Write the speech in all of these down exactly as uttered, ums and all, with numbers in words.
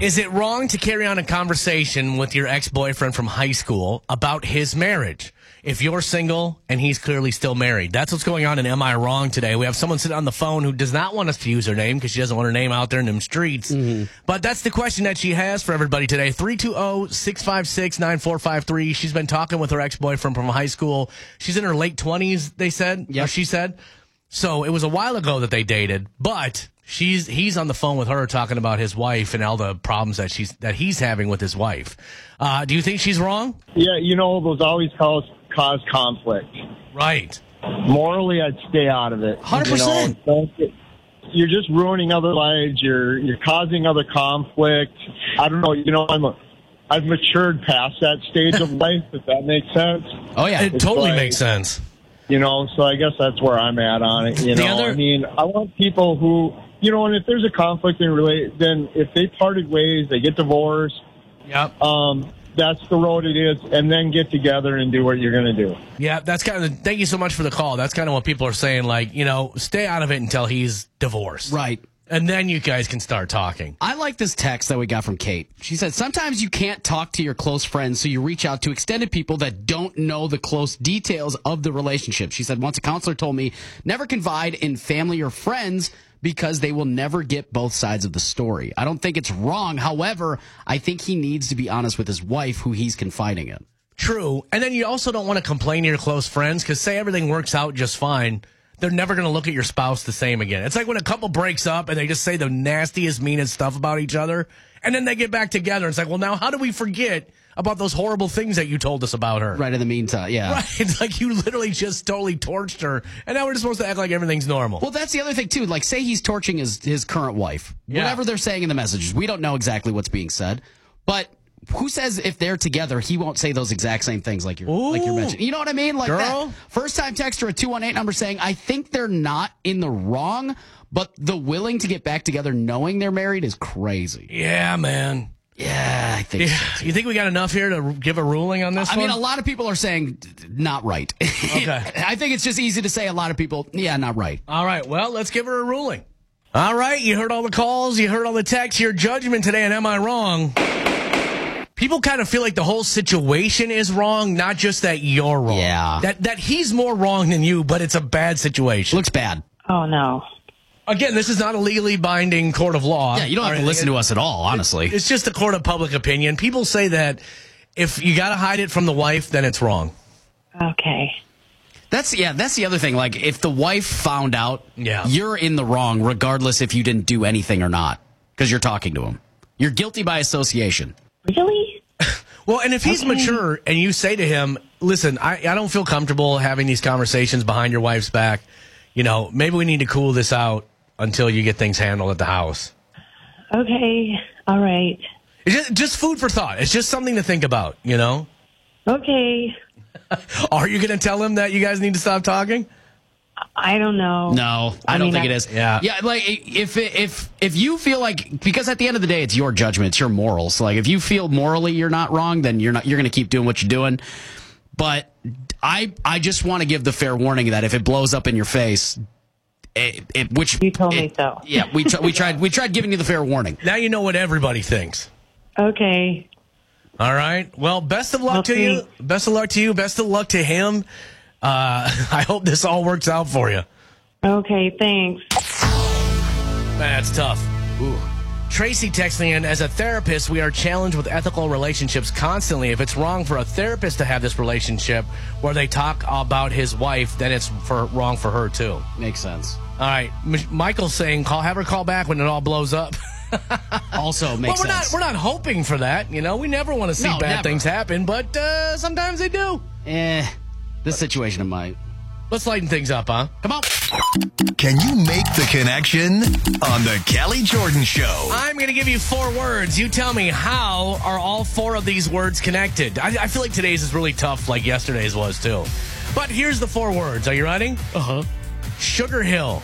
Is it wrong to carry on a conversation with your ex-boyfriend from high school about his marriage? If you're single and he's clearly still married. That's what's going on in Am I Wrong today. We have someone sitting on the phone who does not want us to use her name because she doesn't want her name out there in them streets. Mm-hmm. But that's the question that she has for everybody today. three two zero, six five six, nine four five three. She's been talking with her ex-boyfriend from high school. She's in her late twenties, they said. Yep. Or she said. So it was a while ago that they dated, but she's he's on the phone with her talking about his wife and all the problems that she's that he's having with his wife. Uh, do you think she's wrong? Yeah, you know, those always cause, cause conflict. Right. Morally, I'd stay out of it. one hundred percent. You know, don't get, you're just ruining other lives. You're you're causing other conflict. I don't know. You know, I'm a, I've matured past that stage of life, if that makes sense. Oh, yeah. It It's totally like, makes sense. You know, so I guess that's where I'm at on it. You The know, other- I mean, I want people who, you know, and if there's a conflict in relate, then if they parted ways, they get divorced. Yep. Um, that's the road it is, and then get together and do what you're going to do. Yeah, that's kind of, thank you so much for the call. That's kind of what people are saying, like, you know, stay out of it until he's divorced. Right. And then you guys can start talking. I like this text that we got from Kate. She said, sometimes you can't talk to your close friends, so you reach out to extended people that don't know the close details of the relationship. She said, once a counselor told me, never confide in family or friends because they will never get both sides of the story. I don't think it's wrong. However, I think he needs to be honest with his wife, who he's confiding in. True. And then you also don't want to complain to your close friends because say everything works out just fine. They're never going to look at your spouse the same again. It's like when a couple breaks up and they just say the nastiest, meanest stuff about each other, and then they get back together. It's like, well, now how do we forget about those horrible things that you told us about her? Right in the meantime, yeah. Right. It's like you literally just totally torched her, and now we're just supposed to act like everything's normal. Well, that's the other thing, too. Like, say he's torching his, his current wife. Yeah. Whatever they're saying in the messages, we don't know exactly what's being said. But who says if they're together, he won't say those exact same things like you're, like you're mentioning? You know what I mean? Like Girl. that first-time texter at two one eight number saying, I think they're not in the wrong, but the willing to get back together knowing they're married is crazy. Yeah, man. Yeah, I think Yeah. so, too. You think we got enough here to give a ruling on this I one? mean, a lot of people are saying not right. Okay. I think it's just easy to say a lot of people, yeah, not right. All right, well, let's give her a ruling. All right, you heard all the calls, you heard all the texts, your judgment today, and am I wrong? People kind of feel like the whole situation is wrong, not just that you're wrong. Yeah. That that he's more wrong than you, but it's a bad situation. Looks bad. Oh, no. Again, this is not a legally binding court of law. Yeah, you don't have to listen to us at all, honestly. It's just a court of public opinion. People say that if you got to hide it from the wife, then it's wrong. Okay. That's yeah, that's the other thing. Like, if the wife found out, Yeah. you're in the wrong, regardless if you didn't do anything or not, because you're talking to him. You're guilty by association. Really? Well, and if he's Okay. mature and you say to him, listen, I, I don't feel comfortable having these conversations behind your wife's back. You know, maybe we need to cool this out until you get things handled at the house. Okay. All right. It's just, just food for thought. It's just something to think about, you know? Okay. Are you going to tell him that you guys need to stop talking? I don't know. No, I, I don't mean, think I- it is. Yeah. yeah. Like if if if you feel like, because at the end of the day, it's your judgment, it's your morals. Like if you feel morally you're not wrong, then you're not. You're going to keep doing what you're doing. But I I just want to give the fair warning that if it blows up in your face, it, it which You told me it- so. Yeah, we tr- we tried we tried giving you the fair warning. Now you know what everybody thinks. Okay. All right. Well, best of luck to Okay. you. Best of luck to you. Best of luck to him. Uh, I hope this all works out for you. Okay, thanks. Man, that's tough. Ooh. Tracy texting in, as a therapist, we are challenged with ethical relationships constantly. If it's wrong for a therapist to have this relationship where they talk about his wife, then it's for, wrong for her, too. Makes sense. All right. M- Michael's saying, call, have her call back when it all blows up. Also makes well, we're sense. not, we're not hoping for that. You know, we never want to see No, bad never. things happen, but uh, sometimes they do. Eh, this situation it might. Let's lighten things up, huh? Come on. Can you make the connection on the Kelly Jordan Show? I'm going to give you four words. You tell me, how are all four of these words connected? I, I feel like today's is really tough, like yesterday's was, too. But here's the four words. Are you ready? Uh-huh. Sugar Hill,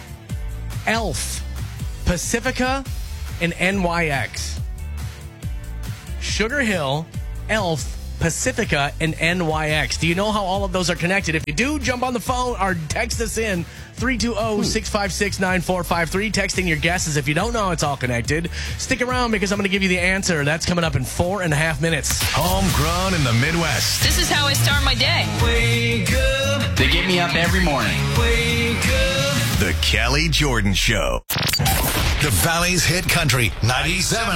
Elf, Pacifica, and N Y X. Sugar Hill, Elf, Pacifica, and N Y X. Do you know how all of those are connected? If you do, jump on the phone or text us in three two zero, six five six, nine four five three. Texting your guesses. If you don't know how it's all connected, stick around because I'm going to give you the answer. That's coming up in four and a half minutes. Homegrown in the Midwest. This is how I start my day. Wake up. They get me up every morning. Wake up. The Kelly Jordan Show. The Valley's hit country, ninety-seven.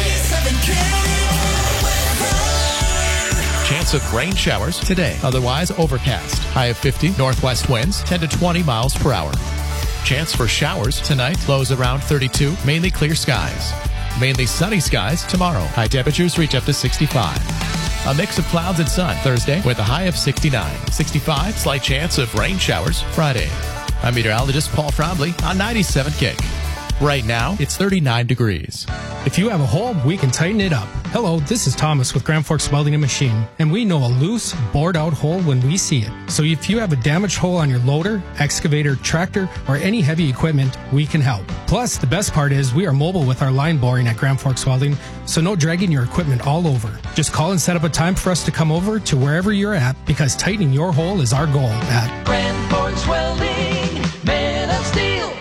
Chance of rain showers today. Otherwise overcast. High of fifty. Northwest winds ten to twenty miles per hour. Chance for showers tonight. Lows around thirty-two. Mainly clear skies. Mainly sunny skies tomorrow. High temperatures reach up to sixty-five. A mix of clouds and sun Thursday with a high of sixty-nine. sixty-five. Slight chance of rain showers Friday. I'm meteorologist Paul Frombley on ninety-seven Kick. Right now, it's thirty-nine degrees. If you have a hole, we can tighten it up. Hello, this is Thomas with Grand Forks Welding and Machine, and we know a loose, bored-out hole when we see it. So if you have a damaged hole on your loader, excavator, tractor, or any heavy equipment, we can help. Plus, the best part is we are mobile with our line boring at Grand Forks Welding, so no dragging your equipment all over. Just call and set up a time for us to come over to wherever you're at, because tightening your hole is our goal at Grand Forks Welding, Man of Steel.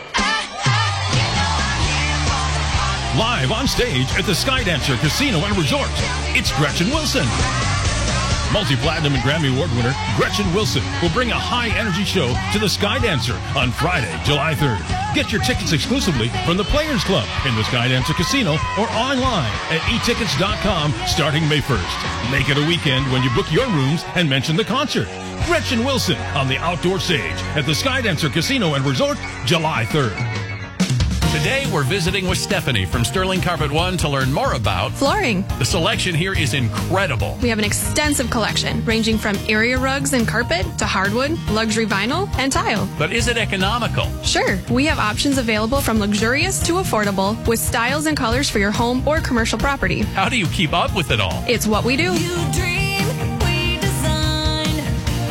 Live on stage at the Skydancer Casino and Resort, it's Gretchen Wilson. Multi-platinum and Grammy Award winner Gretchen Wilson will bring a high-energy show to the Skydancer on Friday, July third. Get your tickets exclusively from the Players Club in the Skydancer Casino or online at e tickets dot com starting May first. Make it a weekend when you book your rooms and mention the concert. Gretchen Wilson on the outdoor stage at the Skydancer Casino and Resort, July third. Today, we're visiting with Stephanie from Sterling Carpet One to learn more about flooring. The selection here is incredible. We have an extensive collection ranging from area rugs and carpet to hardwood, luxury vinyl, and tile. But is it economical? Sure. We have options available from luxurious to affordable with styles and colors for your home or commercial property. How do you keep up with it all? It's what we do. You dream, we design.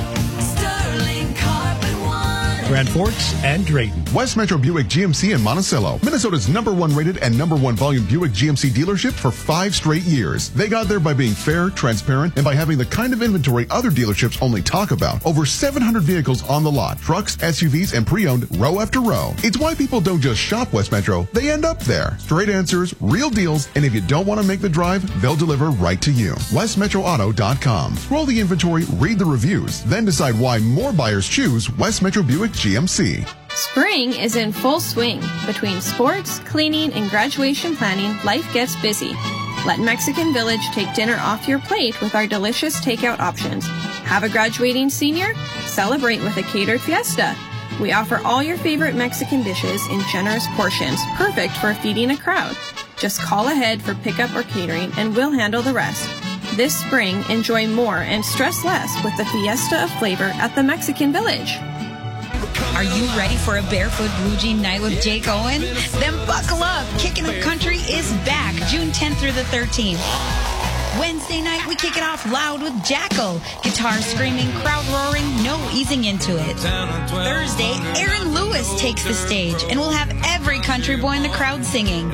Sterling Carpet One. Grand Forks and Drayton. West Metro Buick G M C in Monticello, Minnesota's number one rated and number one volume Buick G M C dealership for five straight years. They got there by being fair, transparent, and by having the kind of inventory other dealerships only talk about. Over seven hundred vehicles on the lot, trucks, S U Vs, and pre-owned row after row. It's why people don't just shop West Metro, they end up there. Straight answers, real deals, and if you don't want to make the drive, they'll deliver right to you. west metro auto dot com. Scroll the inventory, read the reviews, then decide why more buyers choose West Metro Buick G M C. Spring is in full swing. Between sports, cleaning, and graduation planning, life gets busy. Let Mexican Village take dinner off your plate with our delicious takeout options. Have a graduating senior? Celebrate with a catered fiesta. We offer all your favorite Mexican dishes in generous portions, perfect for feeding a crowd. Just call ahead for pickup or catering, and we'll handle the rest. This spring, enjoy more and stress less with the Fiesta of Flavor at the Mexican Village. Are you ready for a barefoot blue jean night with Jake Owen? Then buckle up. Kicking Up Country is back June tenth through the thirteenth. Wednesday night, we kick it off loud with Jackal. Guitar screaming, crowd roaring, no easing into it. Thursday, Aaron Lewis takes the stage, and we'll have every country boy in the crowd singing.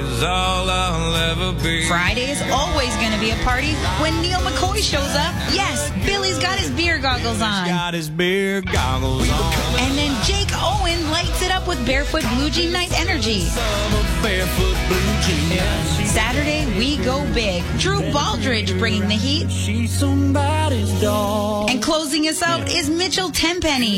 Friday is always going to be a party when Neil McCoy shows up. Yes, Billy's got his beer goggles on. Got his beer goggles on. And then Jake Owen lights it up with Barefoot Blue Jean Night energy. Saturday, we go big. Drew Baldridge bringing the heat. She's somebody's dog. And closing us out is Mitchell Tenpenny.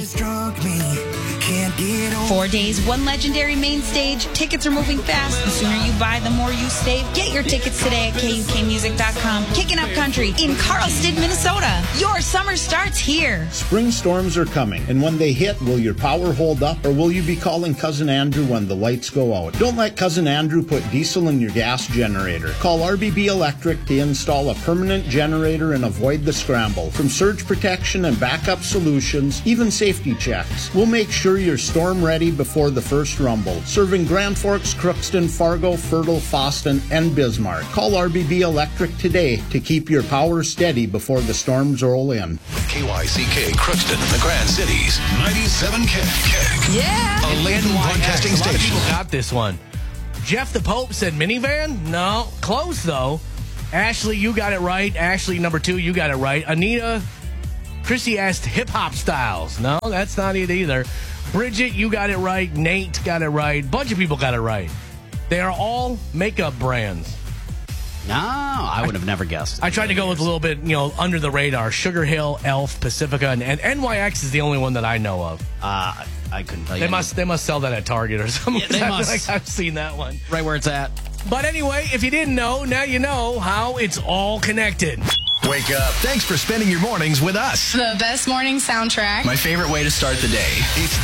Four days, one legendary main stage. Tickets are moving fast. The sooner you buy, the more you save. Get your tickets today at K U K music dot com. Kicking Up Country in Carlsted, Minnesota. Your summer starts here. Spring storms are coming, and when they hit, will your power hold up, or will you be calling Cousin Andrew when the lights go out? Don't let Cousin Andrew put diesel in your gas generator. Call R B B Electric to install a permanent generator and avoid the scramble. From surge protection and backup solutions, even safety checks, we'll make sure you're storm ready before the first rumble. Serving Grand Forks, Crookston, Fargo, Fertile, Foston, and Bismarck. Call R B B Electric today to keep your power steady before the storms roll in. K Y C K, Crookston, and the Grand Cities, ninety-seven K. Yeah. A Layton broadcasting A lot of station. people got this one. Jeff the Pope said minivan? No. Close, though. Ashley, you got it right. Ashley, number two, you got it right. Anita, Chrissy asked hip-hop styles. No, that's not it either. Bridget, you got it right. Nate got it right. Bunch of people got it right. They are all makeup brands. No, I would have never guessed. I tried to go with a little bit, you know, under the radar. Sugar Hill, Elf, Pacifica, and, and N Y X is the only one that I know of. Uh, I couldn't tell you. They must, they must sell that at Target or something. Yeah, they I must. feel like I've seen that one. Right where it's at. But anyway, if you didn't know, now you know how it's all connected. Wake up. Thanks for spending your mornings with us. The best morning soundtrack. My favorite way to start the day. It's